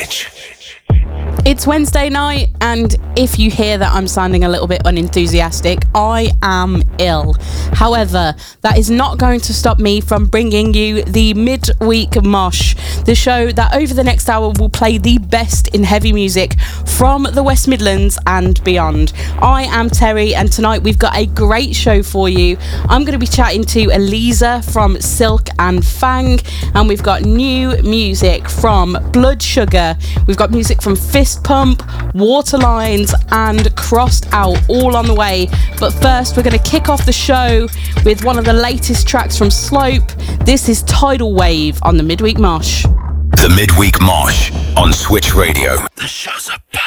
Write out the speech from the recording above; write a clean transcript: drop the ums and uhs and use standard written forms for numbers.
Switch. It's Wednesday night, and if you hear that I'm sounding a little bit unenthusiastic, I am ill. However, that is not going to stop me from bringing you the Midweek Mosh, the show that over the next hour will play the best in heavy music from the West Midlands and beyond. I am Terry, and tonight we've got a great show for you. I'm going to be chatting to Eliza from Silk and Fang, and we've got new music from Blood Sugar. We've got music from Fist Pump, Waterlines and Crossed Out, all on the way. But first, we're going to kick off the show with one of the latest tracks from Slope. This is Tidal Wave on the Midweek Mosh. The Midweek Mosh on Switch Radio. The show's a